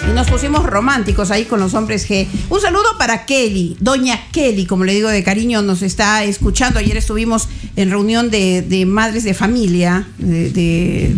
Y nos pusimos románticos ahí con los hombres G. Un saludo para Kelly, doña Kelly, como le digo de cariño, nos está escuchando. Ayer estuvimos en reunión de madres de familia de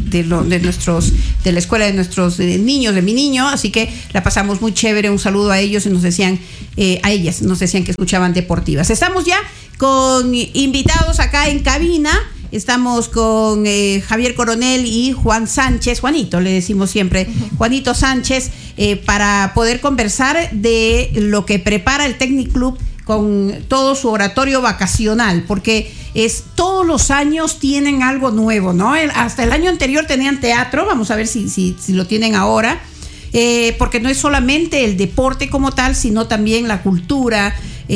la escuela de nuestros niños, de mi niño, así que la pasamos muy chévere. Un saludo a ellos y nos decían, a ellas nos decían que escuchaban Deportivas. Estamos ya con invitados acá en cabina. Estamos con Javier Coronel y Juan Sánchez, Juanito le decimos siempre, Juanito Sánchez, para poder conversar de lo que prepara el Technic Club con todo su oratorio vacacional, porque todos los años tienen algo nuevo, ¿no? Hasta el año anterior tenían teatro, vamos a ver si lo tienen ahora, porque no es solamente el deporte como tal, sino también la cultura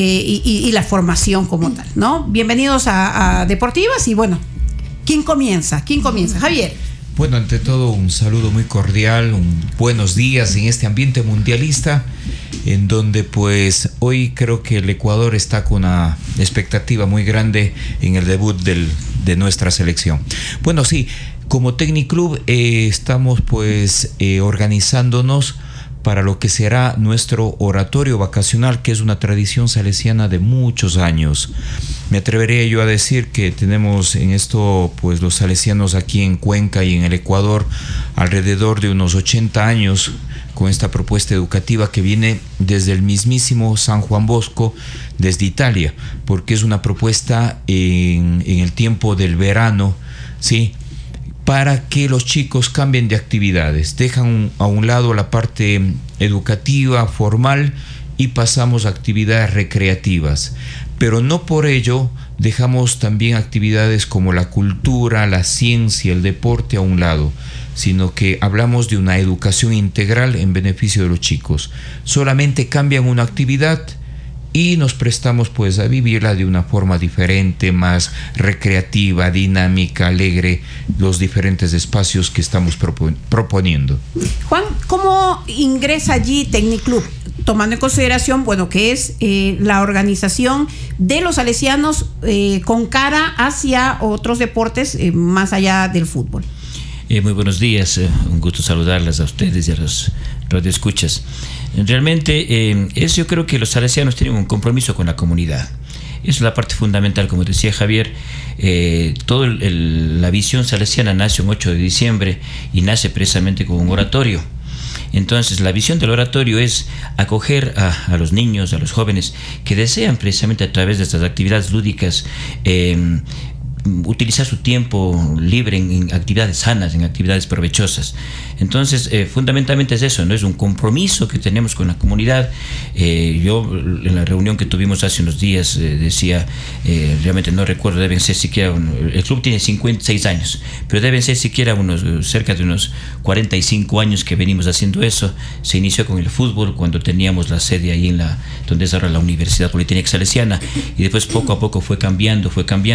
y la formación como tal, ¿no? Bienvenidos a Deportivas y bueno, ¿quién comienza? Javier. Bueno, ante todo un saludo muy cordial, buenos días en este ambiente mundialista, en donde pues hoy creo que el Ecuador está con una expectativa muy grande en el debut de nuestra selección. Bueno, sí, como Technic Club estamos pues organizándonos para lo que será nuestro oratorio vacacional, que es una tradición salesiana de muchos años. Me atrevería yo a decir que tenemos en esto, pues los salesianos aquí en Cuenca y en el Ecuador, alrededor de unos 80 años con esta propuesta educativa que viene desde el mismísimo San Juan Bosco, desde Italia, porque es una propuesta en el tiempo del verano, ¿sí?, para que los chicos cambien de actividades, dejan a un lado la parte educativa, formal, y pasamos a actividades recreativas. Pero no por ello dejamos también actividades como la cultura, la ciencia, el deporte a un lado, sino que hablamos de una educación integral en beneficio de los chicos. Solamente cambian una actividad y nos prestamos pues a vivirla de una forma diferente, más recreativa, dinámica, alegre, los diferentes espacios que estamos proponiendo. Juan, ¿cómo ingresa allí Technic Club? Tomando en consideración, bueno, que es la organización de los salesianos con cara hacia otros deportes más allá del fútbol. Muy buenos días, un gusto saludarlas a ustedes y a los radioescuchas. Realmente, yo creo que los salesianos tienen un compromiso con la comunidad. Esa es la parte fundamental, como decía Javier. La visión salesiana nace un 8 de diciembre y nace precisamente con un oratorio. Entonces, la visión del oratorio es acoger a los niños, a los jóvenes que desean precisamente a través de estas actividades lúdicas utilizar su tiempo libre en actividades sanas, en actividades provechosas. Entonces, fundamentalmente es eso, ¿no? Es un compromiso que tenemos con la comunidad. Yo, en la reunión que tuvimos hace unos días, decía, realmente no recuerdo, deben ser siquiera, el club tiene 56 años, pero deben ser siquiera cerca de unos 45 años que venimos haciendo eso. Se inició con el fútbol, cuando teníamos la sede ahí donde es ahora la Universidad Politécnica Salesiana, y después poco a poco fue cambiando,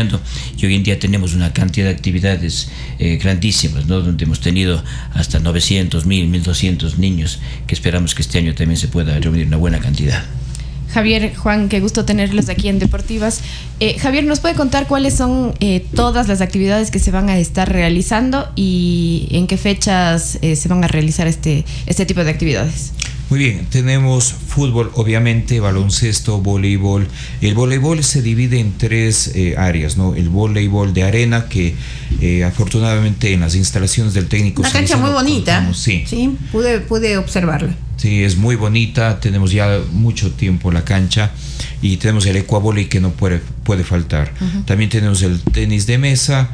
y hoy en día tenemos una cantidad de actividades grandísimas, ¿no? Donde hemos tenido hasta 900, 1000, 1200 niños, que esperamos que este año también se pueda reunir una buena cantidad. Javier, Juan, qué gusto tenerlos aquí en Deportivas. Javier, ¿nos puede contar cuáles son todas las actividades que se van a estar realizando y en qué fechas se van a realizar este tipo de actividades? Muy bien, tenemos fútbol, obviamente, baloncesto, voleibol. El voleibol se divide en tres áreas, ¿no? El voleibol de arena, que afortunadamente en las instalaciones del técnico... Una cancha muy bonita. Sí, pude observarla. Sí, es muy bonita, tenemos ya mucho tiempo la cancha, y tenemos el ecuavóley que no puede faltar. Uh-huh. También tenemos el tenis de mesa,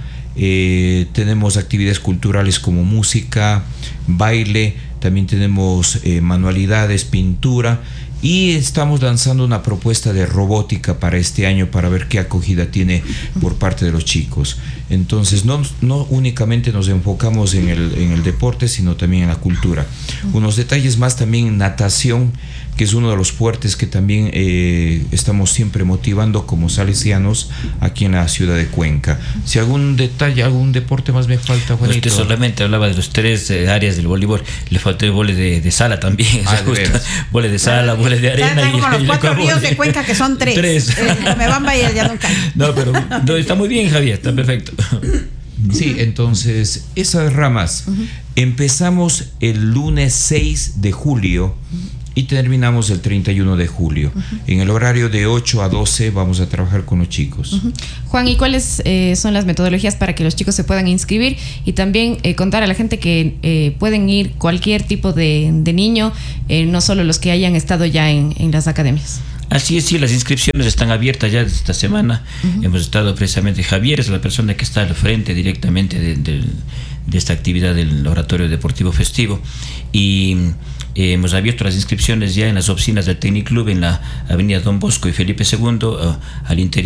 tenemos actividades culturales como música, baile, también tenemos manualidades, pintura, y estamos lanzando una propuesta de robótica para este año para ver qué acogida tiene por parte de los chicos. Entonces no únicamente nos enfocamos en el deporte, sino también en la cultura. Unos detalles más también en natación, que es uno de los fuertes que también estamos siempre motivando como salesianos aquí en la ciudad de Cuenca. Si algún detalle, algún deporte más me falta, Juanito. Usted solamente hablaba de los tres áreas del voleibol, le faltó el vóley de sala también. Vóley de sala, vóley de arena. Como los 4 ríos de Cuenca, que son 3. Me van a ir ya nunca. No, pero está muy bien, Javier, está perfecto. Sí, entonces esas ramas. Empezamos el lunes 6 de julio y terminamos el 31 de julio. En el horario de 8 a 12 vamos a trabajar con los chicos. Juan, ¿y cuáles son las metodologías para que los chicos se puedan inscribir? Y también contar a la gente que pueden ir cualquier tipo de niño, no solo los que hayan estado ya en las academias. Así es, sí, las inscripciones están abiertas ya esta semana. Hemos estado precisamente, Javier es la persona que está al frente directamente de esta actividad del Oratorio Deportivo Festivo, y hemos abierto las inscripciones ya en las oficinas del Technic Club en la avenida Don Bosco y Felipe II, al interior